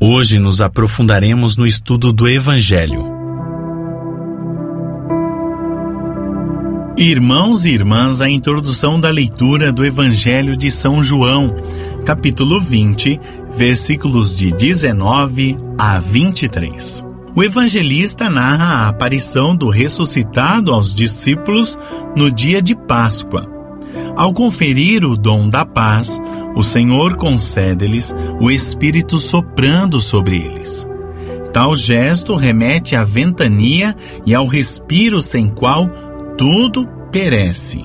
Hoje nos aprofundaremos no estudo do Evangelho. Irmãos e irmãs, a introdução da leitura do Evangelho de São João, capítulo 20, versículos de 19 a 23. O evangelista narra a aparição do ressuscitado aos discípulos no dia de Páscoa. Ao conferir o dom da paz, o Senhor concede-lhes o Espírito soprando sobre eles. Tal gesto remete à ventania e ao respiro sem qual tudo perece.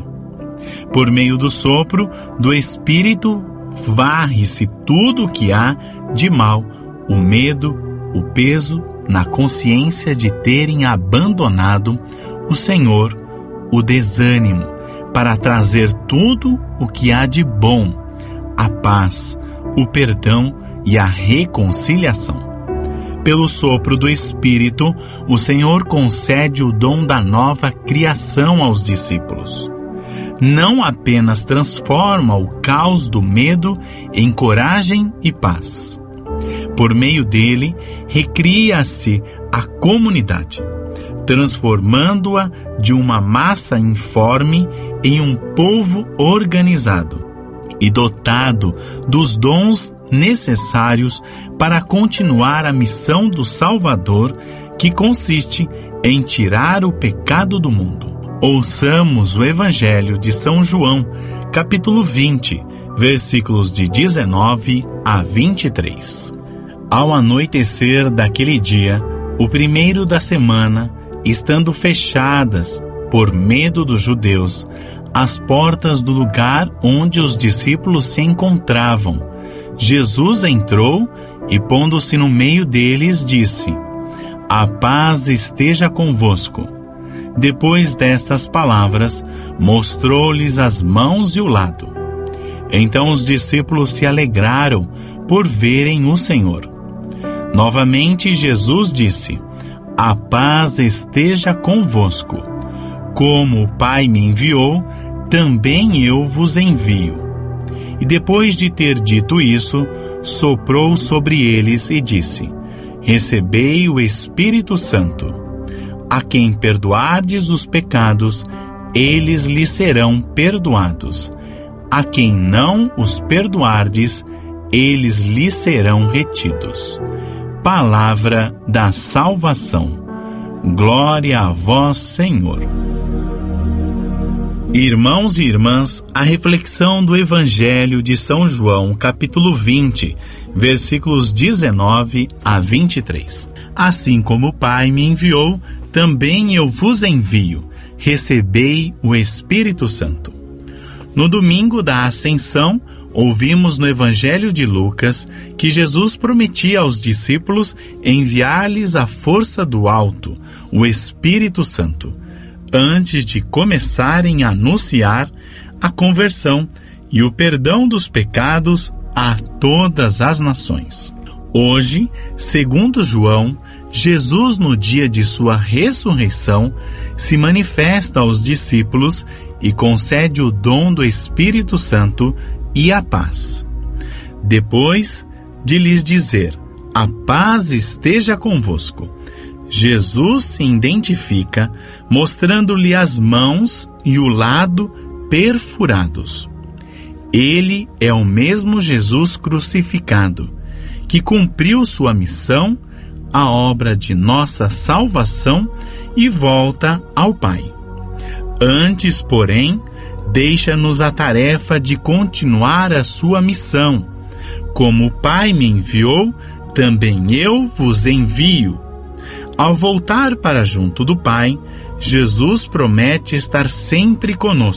Por meio do sopro do Espírito, varre-se tudo o que há de mal, o medo, o peso, na consciência de terem abandonado o Senhor, o desânimo, para trazer tudo o que há de bom, a paz, o perdão e a reconciliação. Pelo sopro do Espírito, o Senhor concede o dom da nova criação aos discípulos. Não apenas transforma o caos do medo em coragem e paz. Por meio dele, recria-se a comunidade, transformando-a de uma massa informe em um povo organizado e dotado dos dons necessários para continuar a missão do Salvador, que consiste em tirar o pecado do mundo. Ouçamos o Evangelho de São João, capítulo 20, versículos de 19 a 23. Ao anoitecer daquele dia, o primeiro da semana, estando fechadas, por medo dos judeus, as portas do lugar onde os discípulos se encontravam, Jesus entrou e, pondo-se no meio deles, disse: "A paz esteja convosco." Depois destas palavras, mostrou-lhes as mãos e o lado. Então os discípulos se alegraram por verem o Senhor. Novamente Jesus disse: "A paz esteja convosco. Como o Pai me enviou, também eu vos envio." E depois de ter dito isso, soprou sobre eles e disse: "Recebei o Espírito Santo. A quem perdoardes os pecados, eles lhes serão perdoados. A quem não os perdoardes, eles lhes serão retidos." Palavra da salvação. Glória a vós, Senhor. Irmãos e irmãs, a reflexão do Evangelho de São João, capítulo 20, versículos 19 a 23. Assim como o Pai me enviou, também eu vos envio. Recebei o Espírito Santo. No domingo da Ascensão, ouvimos no Evangelho de Lucas que Jesus prometia aos discípulos enviar-lhes a força do alto, o Espírito Santo, antes de começarem a anunciar a conversão e o perdão dos pecados a todas as nações. Hoje, segundo João, Jesus, no dia de sua ressurreição, se manifesta aos discípulos e concede o dom do Espírito Santo e a paz. Depois de lhes dizer: "A paz esteja convosco", Jesus se identifica, mostrando-lhe as mãos e o lado perfurados. Ele é o mesmo Jesus crucificado, que cumpriu sua missão, a obra de nossa salvação, e volta ao Pai. Antes, porém, deixa-nos a tarefa de continuar a sua missão. Como o Pai me enviou, também eu vos envio. Ao voltar para junto do Pai, Jesus promete estar sempre conosco.